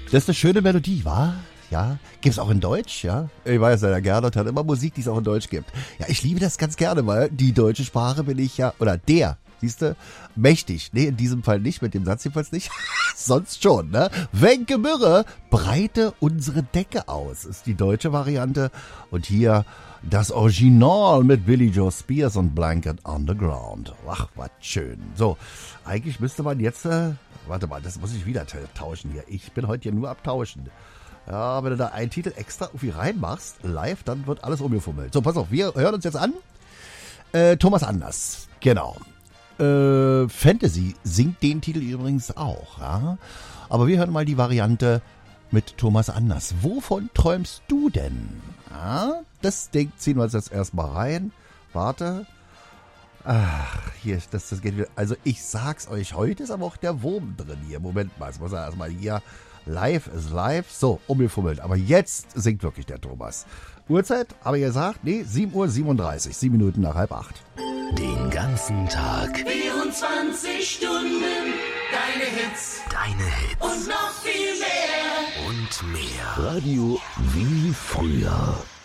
Das ist eine schöne Melodie, wa? Ja, gibt's auch in Deutsch, ja? Ich weiß ja, der Gernot hat immer Musik, die es auch in Deutsch gibt. Ja, ich liebe das ganz gerne, weil die deutsche Sprache bin ich ja, oder siehst du, mächtig. Nee, in diesem Fall nicht, mit dem Satz jedenfalls nicht. Sonst schon, ne? Wenke Mürre, breite unsere Decke aus, ist die deutsche Variante. Und hier das Original mit Billy Joe Spears und Blanket Underground. Ach, was schön. So, eigentlich müsste man jetzt, warte mal, das muss ich wieder tauschen hier. Ich bin heute hier nur abtauschen. Ja, wenn du da einen Titel extra irgendwie reinmachst, live, dann wird alles umgefummelt. So, pass auf, wir hören uns jetzt an. Thomas Anders, genau. Fantasy singt den Titel übrigens auch, ja. Aber wir hören mal die Variante mit Thomas Anders. Wovon träumst du denn? Ja, das Ding ziehen wir uns jetzt erstmal rein. Warte. Ach, hier, das geht wieder. Also ich sag's euch, heute ist aber auch der Wurm drin hier. Moment mal, jetzt muss er erstmal hier. Live ist live. So, umgefummelt. Aber jetzt singt wirklich der Thomas. Uhrzeit, habe ich gesagt? Nee, 7:37 Uhr, 7 Minuten nach 7:30. Den ganzen Tag. 24 Stunden. Deine Hits. Und noch viel mehr. Und mehr. Radio wie früher.